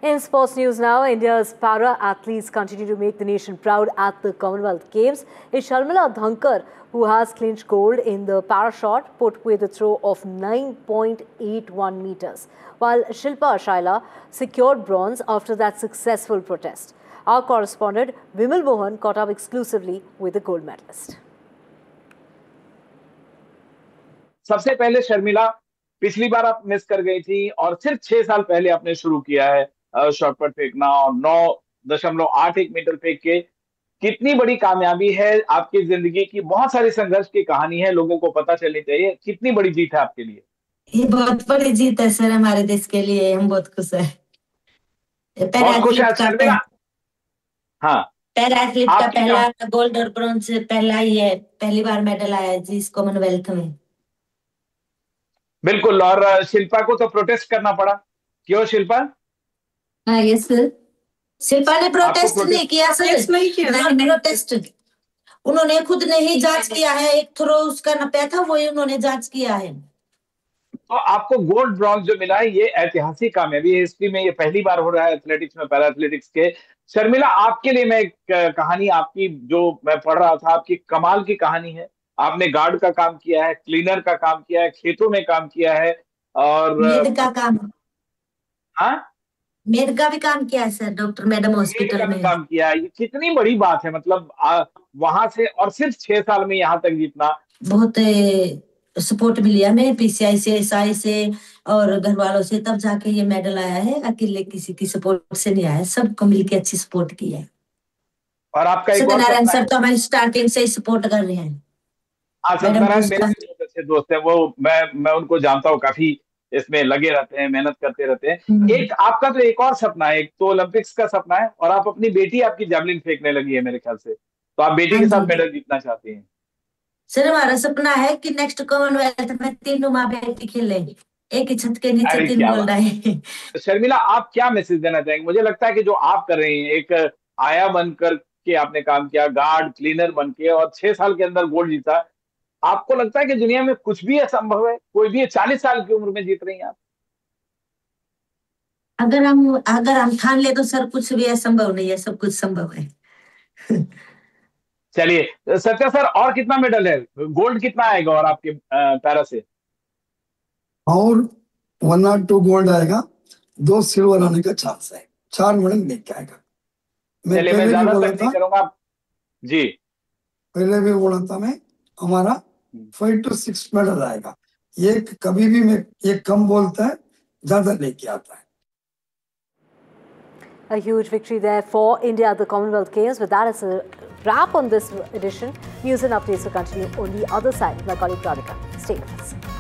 In sports news now, India's para-athletes continue to make the nation proud at the Commonwealth Games. It's Sharmila Dhankar who has clinched gold in the para-shot put with a throw of 9.81 meters, while Shilpa Shaila secured bronze after that successful protest. Our correspondent Vimal Mohan caught up exclusively with the gold medalist. सबसे पहले शर्मिला, पिछली बार आप miss कर गई थी और सिर्फ 6 साल पहले आपने शुरू किया है शॉट पुट फेंकना और 9.81 मीटर फेंक के। कितनी बड़ी कामयाबी है आपकी जिंदगी की, बहुत सारी संघर्ष की कहानी है, लोगों को पता चलनी चाहिए। कितनी बड़ी जीत है आपके लिए? ये बहुत बड़ी जीत है सर हमारे देश के लिए, हम बहुत खुश है। बहुत खुश है शर्मिला। हाँ, पैरा एथलीट का पहला गोल्ड और ब्रॉन्ज पहला ही है, पहली बार मेडल आया जी इस कॉमनवेल्थ में। बिल्कुल, और शिल्पा को तो प्रोटेस्ट करना पड़ा, क्यों शिल्पा? हाँ यस सर, शिल्पा ने प्रोटेस्ट नहीं किया सर, नहीं प्रोटेस्ट, उन्होंने खुद ने ही जांच किया है, एक थ्रो उसका नपया था वही उन्होंने जांच किया है। तो आपको गोल्ड ब्रॉन्ज जो मिला है ये ऐतिहासिक कामयाबी है, हिस्ट्री में ये पहली बार हो रहा है एथलेटिक्स में, पैरा एथलेटिक्स के। शर्मिला, आपके लिए मैं एक कहानी आपकी जो मैं पढ़ रहा था, आपकी कमाल की कहानी है। आपने गार्ड का काम किया है, क्लीनर का काम किया है, खेतों में काम किया है और मेड का काम, हाँ मेड का भी काम किया है सर, डॉक्टर मैडम हॉस्पिटल में काम किया है। ये कितनी बड़ी बात है, मतलब वहां से और सिर्फ 6 साल में यहाँ तक जीतना। बहुत सपोर्ट मिली है हमें पीसीआई से, एसआई से और घर वालों से, तब जाके ये मेडल आया है। अकेले किसी की सपोर्ट से नहीं आया, सबको मिलकर अच्छी सपोर्ट की है। और आपका एक सत्यनारायण सर तो हमारी स्टार्टिंग से ही सपोर्ट कर रहे हैं। सत्यनारायण मेरे बहुत अच्छे दोस्त हैं, वो मैं उनको जानता हूँ, काफी इसमें लगे रहते हैं, मेहनत करते रहते हैं। एक आपका तो एक और सपना है, एक तो ओलंपिक्स का सपना है और आप अपनी बेटी आपकी जैवलिन फेंकने लगी है मेरे ख्याल से, तो आप बेटी के साथ मेडल जीतना चाहती हैं। सर हमारा सपना है कि नेक्स्ट कॉमनवेल्थ में तीनों माँ बेटी खेले, एक ही छत के नीचे 3 गोल्ड आए। शर्मिला, आप क्या मैसेज देना चाहेंगे? मुझे लगता है कि जो आप कर रही हैं, एक आया बनकर के आपने काम किया, गार्ड क्लीनर बन के, और 6 साल के अंदर गोल्ड जीता। आपको लगता है कि दुनिया में कुछ भी असंभव है? कोई भी 40 साल की उम्र में जीत रही हैं आप। अगर हम ठान ले तो सर कुछ भी असंभव नहीं है, सब कुछ संभव है। चलिए सत्या सर, और कितना मेडल है, गोल्ड कितना आएगा और आपके पैरा से? और 102 गोल्ड आएगा, 2 सिल्वर आने का चांस है, 4 मेडल लेके आएगा। मैं ज्यादा तक नहीं करूंगा जी, पहले भी बोला था मैं, हमारा 5 to 6 मेडल आएगा। ये कभी भी मैं ये कम बोलता है, ज्यादा लेके आता है। A huge victory there for India at the Commonwealth Games. With that, it's a wrap on this edition. News and updates will continue on the other side. My colleague Radhika, stay with us.